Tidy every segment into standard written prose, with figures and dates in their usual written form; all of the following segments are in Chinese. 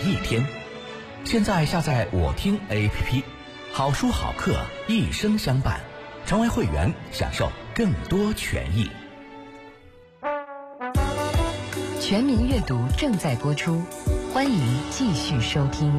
一天。现在下载我听 APP， 好书好课一生相伴，成为会员享受更多权益。 全民阅读正在播出，欢迎继续收听。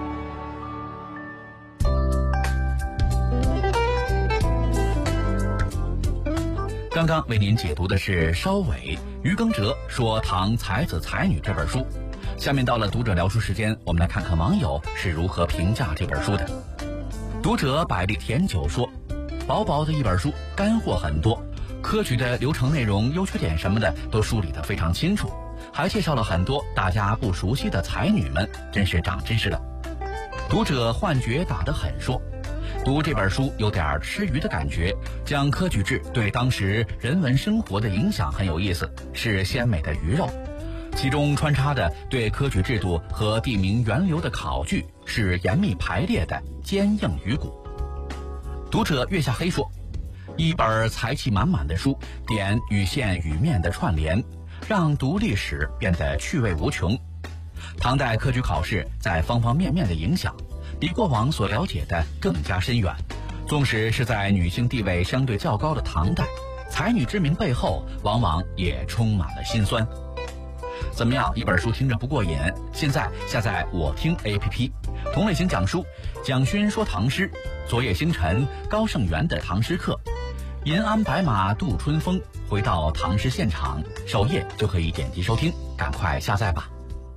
刚刚为您解读的是稍伟、于耕哲说唐才子才女这本书。下面到了读者聊书时间，我们来看看网友是如何评价这本书的。读者百利甜酒说，薄薄的一本书，干货很多，科举的流程内容、优缺点什么的都梳理得非常清楚，还介绍了很多大家不熟悉的才女们，真是长知识了。读者幻觉打得很说，读这本书有点吃鱼的感觉，讲科举制对当时人文生活的影响很有意思，是鲜美的鱼肉。其中穿插的对科举制度和地名源流的考据是严密排列的坚硬鱼骨。读者月下黑说，一本才气满满的书，点与线与面的串联，让读历史变得趣味无穷。唐代科举考试在方方面面的影响比过往所了解的更加深远，纵使是在女性地位相对较高的唐代，才女之名背后往往也充满了辛酸。怎么样，一本书听着不过瘾？现在下载我听 APP， 同类型讲书，蒋勋说唐诗，昨夜星辰、高胜元的唐诗课，银鞍白马度春风，回到唐诗现场，首页就可以点击收听，赶快下载吧。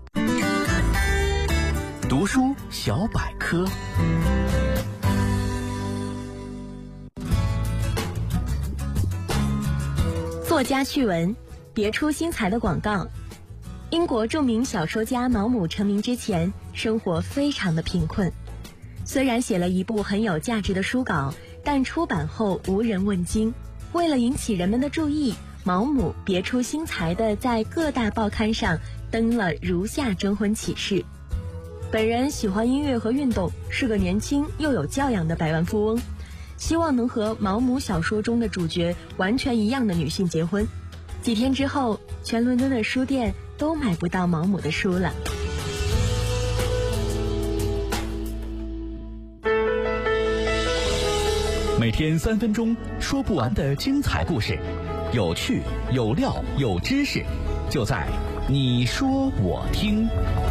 读书小百科。 作家趣闻，别出心裁的广告。英国著名小说家毛姆成名之前，生活非常的贫困。虽然写了一部很有价值的书稿，但出版后无人问津。为了引起人们的注意，毛姆别出心裁地在各大报刊上登了如下征婚启事：本人喜欢音乐和运动，是个年轻又有教养的百万富翁，希望能和毛姆小说中的主角完全一样的女性结婚。几天之后，全伦敦的书店都买不到毛姆的书了。 每天3分钟，说不完的精彩故事，有趣有料有知识，就在你说我听。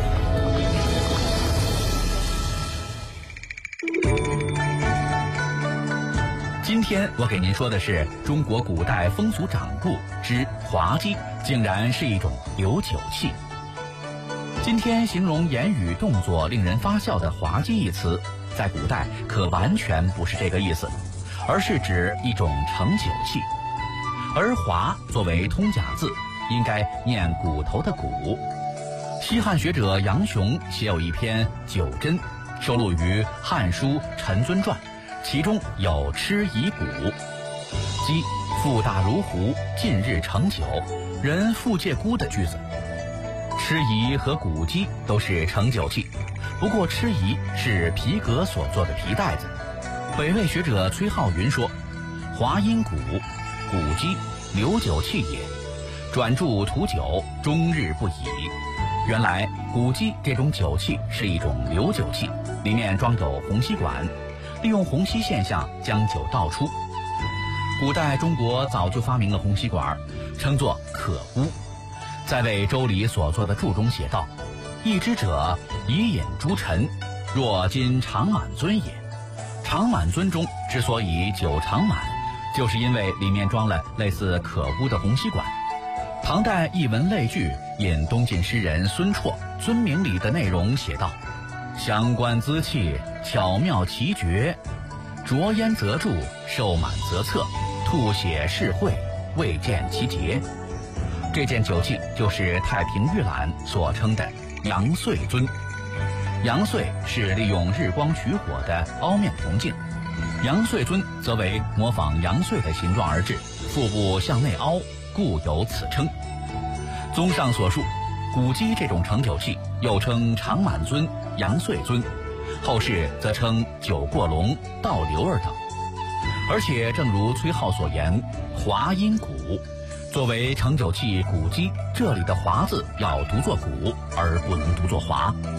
今天我给您说的是中国古代风俗掌故之滑稽，竟然是一种留酒器。今天形容言语动作令人发笑的滑稽一词，在古代可完全不是这个意思，而是指一种盛酒器。而滑作为通假字，应该念骨头的骨。西汉学者杨雄写有一篇《酒箴》，收录于《汉书·陈尊传》，其中有吃夷骨，即腹大如壶，近日盛酒，人复借孤的句子。吃夷和骨鸡都是盛酒器，不过吃夷是皮革所做的皮带子。北魏学者崔浩云说，滑阴骨，骨鸡，留酒器也，转注图酒，终日不已。原来骨鸡这种酒器是一种留酒器，里面装有虹吸管，利用虹吸现象将酒倒出。古代中国早就发明了虹吸管，称作可污。在为周礼所作的注中写道，一之者，以饮诸陈，若今长满樽也。长满樽中之所以酒长满，就是因为里面装了类似可污的虹吸管。唐代一文类聚引东晋诗人孙绰《尊名》里的内容写道，相关滋气，巧妙奇绝，浊烟则注，受满则测，吐血是会，未见其节。这件酒器就是太平御览所称的阳岁樽。阳岁是利用日光取火的凹面铜镜，阳岁樽则为模仿阳岁的形状而制，腹部向内凹，故有此称。综上所述，骨鸡这种盛酒器又称长满樽、阳岁樽，后世则称酒过笼、倒流儿等。而且正如崔颢所言，滑阴骨作为盛酒器骨鸡，这里的滑字要读作骨，而不能读作滑。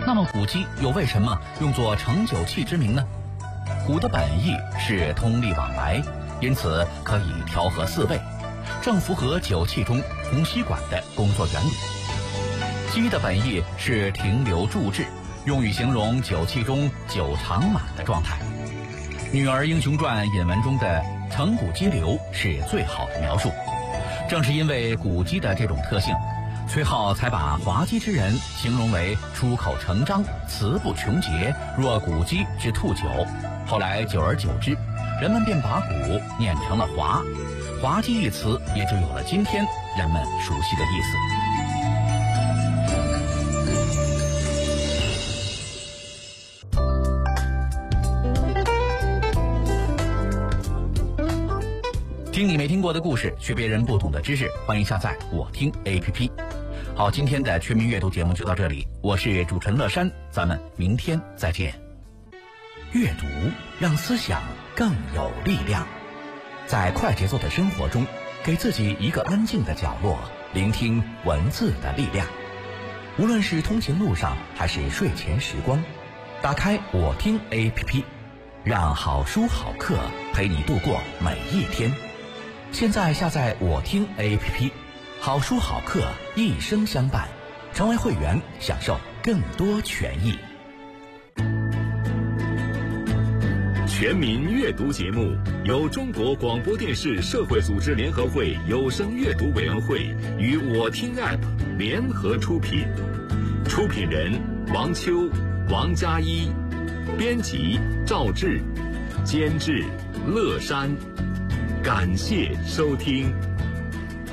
那么古鸡又为什么用作盛酒器之名呢？鼓的本意是通利往来，因此可以调和四味，正符合酒器中虹吸管的工作原理。鸡的本意是停留注滞，用于形容酒器中酒常满的状态。《女儿英雄传》引文中的成鼓激流是最好的描述。正是因为鼓鸡的这种特性，崔颢才把滑稽之人形容为出口成章、词不穷竭，若鼓鸡之吐酒。后来久而久之，人们便把鼓念成了滑，滑稽一词也就有了今天人们熟悉的意思。听你没听过的故事，学别人不懂的知识，欢迎下载我听 APP。 好，今天的全民阅读节目就到这里，我是主持人乐山，咱们明天再见。阅读让思想更有力量，在快节奏的生活中，给自己一个安静的角落，聆听文字的力量。无论是通勤路上还是睡前时光，打开我听 APP， 让好书好课陪你度过每一天。现在下载我听 APP， 好书好课一生相伴，成为会员享受更多权益。 全民阅读节目由中国广播电视社会组织联合会有声阅读委员会与我听 App 联合出品，出品人王秋、王佳一，编辑赵志，监制乐山。感谢收听。